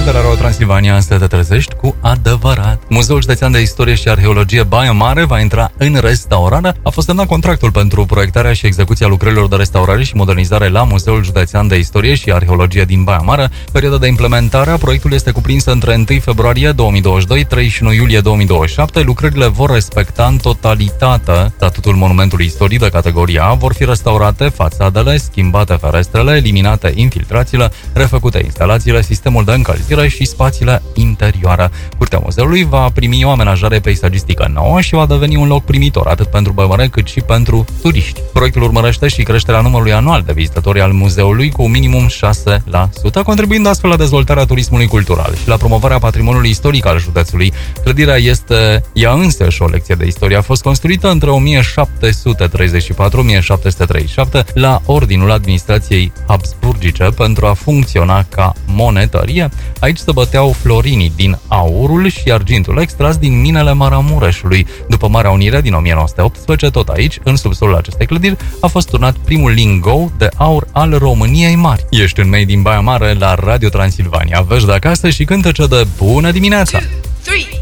de la Radio Transilvania să te trezești cu adevărat. Muzeul Județean de Istorie și Arheologie Baia Mare va intra în restaurare. A fost semnat contractul pentru proiectarea și execuția lucrărilor de restaurare și modernizare la Muzeul Județean de Istorie și Arheologie din Baia Mare. Perioada de implementare a proiectului este cuprinsă între 1 februarie 2022, 31 iulie 2027. Lucrările vor respecta în totalitate statutul monumentului istoric de categoria A, vor fi restaurate fațadele, schimbate ferestrele, eliminate infiltrațiile, refăcute instalațiile, sistemul de încălzire și spațiile interioare. Curtea muzeului va primi o amenajare peisagistică nouă și va deveni un loc primitor atât pentru băiemareni cât și pentru turiști. Proiectul urmărește și creșterea numărului anual de vizitatori al muzeului cu minimum 6%, contribuind astfel la dezvoltarea turismului cultural și la promovarea patrimoniului istoric al județului. Clădirea este ea însăși o lecție de istorie. A fost construită între 1734-1737 la ordinul administrației habsburgice pentru a funcționa ca monetărie. Aici se băteau florinii din aurul și argintul extras din minele Maramureșului. După Marea Unire din 1918, tot aici, în subsolul acestei clădiri, a fost turnat primul lingou de aur al României Mari. Ești în Made din Baia Mare la Radio Transilvania. Vești de acasă și cântece de bună dimineața! 2, 3